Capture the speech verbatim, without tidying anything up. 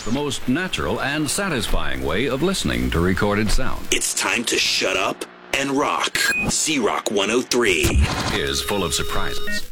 the most natural and satisfying way of listening to recorded sound. It's time to shut up and rock. Z-Rock one oh three is full of surprises.